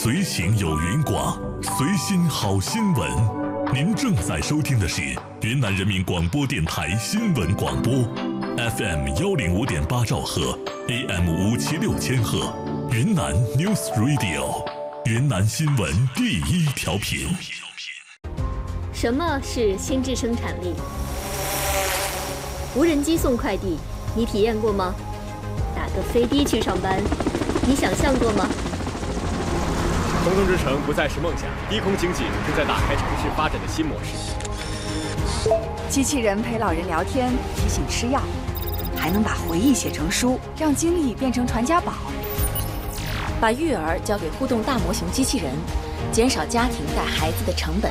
随行有云广，随心好新闻。您正在收听的是云南人民广播电台新闻广播 ，FM 105.8兆赫 ，AM 576千赫，云南 News Radio， 云南新闻第一调频。 什么是心智生产力？无人机送快递，你体验过吗？打个飞的去上班，你想象过吗？ 空中之城不再是梦想，低空经济正在打开城市发展的新模式。 机器人陪老人聊天，提醒吃药，还能把回忆写成书，让经历变成传家宝。 把育儿交给互动大模型机器人，减少家庭带孩子的成本。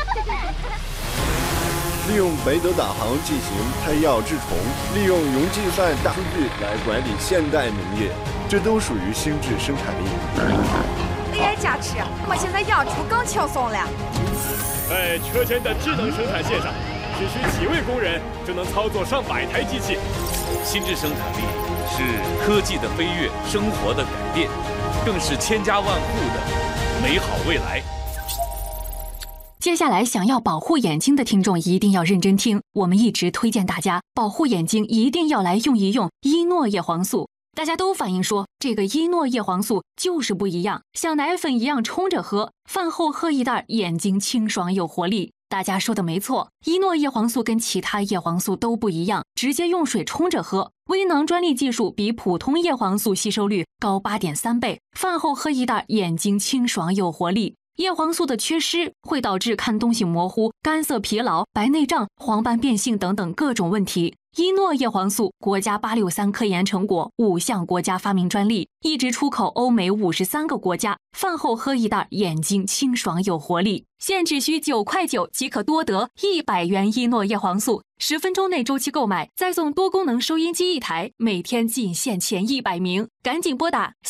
利用北斗导航进行拍药治虫，利用云计算大数据来管理现代农业，这都属于心智生产力。 AI 加持，我们现在养猪更轻松了。 在车间的智能生产线上，只需几位工人就能操作上百台机器。 心智生产力是科技的飞跃，生活的改变，更是千家万户的美好未来。 接下来想要保护眼睛的听众一定要认真听，我们一直推荐大家保护眼睛一定要来用一用伊诺叶黄素。大家都反映说这个伊诺叶黄素就是不一样，像奶粉一样冲着喝，饭后喝一袋，眼睛清爽有活力。大家说的没错，伊诺叶黄素跟其他叶黄素都不一样，直接用水冲着喝，微囊专利技术比普通叶黄素吸收率高 8.3 倍，饭后喝一袋，眼睛清爽有活力。叶黄素的缺失会导致看东西模糊、干涩疲劳、白内障、黄斑变性等等各种问题。伊诺叶黄素国家863科研成果，5项国家发明专利，一直出口欧美53个国家。饭后喝一袋，眼睛清爽有活力。现只需9.9块即可多得100元伊诺叶黄素，10分钟内周期购买，再送多功能收音机1台，每天仅限前100名，赶紧拨打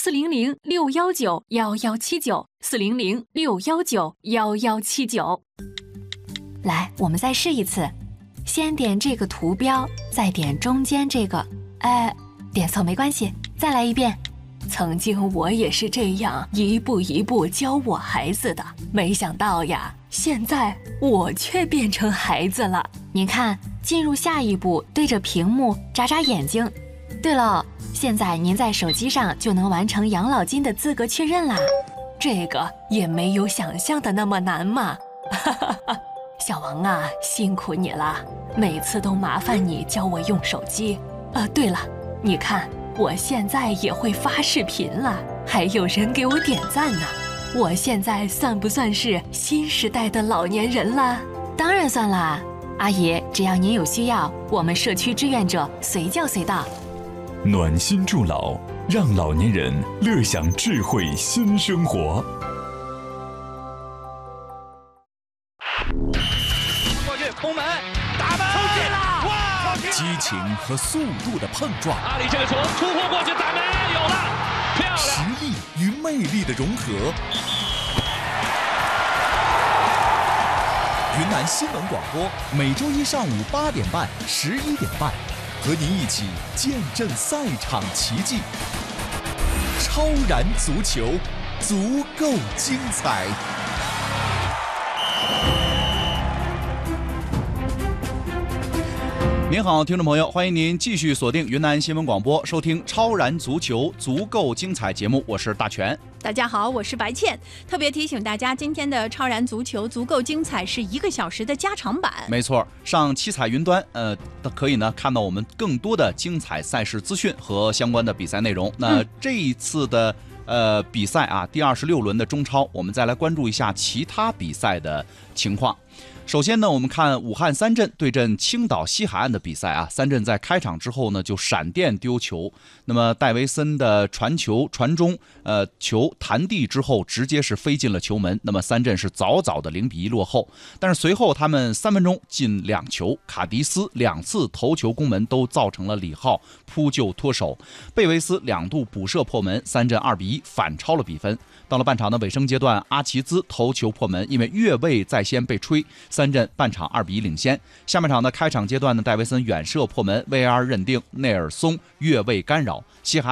400-619-1179，400-619-1179。来，我们再试一次。先点这个图标，再点中间这个，点错没关系，再来一遍。曾经我也是这样一步一步教我孩子的，没想到呀，现在我却变成孩子了。您看，进入下一步，对着屏幕眨眨眼睛。对了，现在您在手机上就能完成养老金的资格确认啦，这个也没有想象的那么难嘛。小王啊，辛苦你了，每次都麻烦你教我用手机。对了，你看我现在也会发视频了，还有人给我点赞呢。我现在算不算是新时代的老年人了？当然算啦，阿姨，只要您有需要，我们社区志愿者随叫随到。 暖心助老，让老年人乐享智慧新生活。 攻门，打门，冲进了！哇！ 激情和速度的碰撞， 阿里这个球突破过去，打门，有了，漂亮！ 实力与魅力的融合。云南新闻广播每周一上午8点半、11点半，和您一起见证赛场奇迹。超燃足球，足够精彩。 您好，听众朋友，欢迎您继续锁定云南新闻广播，收听《超燃足球足够精彩》节目，我是大全。 大家好，我是白倩。特别提醒大家，今天的《超燃足球足够精彩》是1个小时的加长版。 没错，上七彩云端，可以呢看到我们更多的精彩赛事资讯和相关的比赛内容。那这一次的比赛啊，第26轮的中超，我们再来关注一下其他比赛的情况。首先呢，我们看武汉三镇对阵青岛西海岸的比赛啊，三镇在开场之后呢就闪电丢球，那么戴维森的传中，球弹地之后直接是飞进了球门，那么三镇是早早的0-1落后，但是随后他们3分钟进2球，卡迪斯2次头球攻门都造成了李浩扑救脱手，贝维斯2度补射破门，三镇2-1反超了比分。到了半场的尾声阶段，阿齐兹头球破门，因为越位在先被吹，三镇半场2-1领先。下半场的开场阶段呢，戴维森远射破门，VAR认定内尔松越位干扰，西海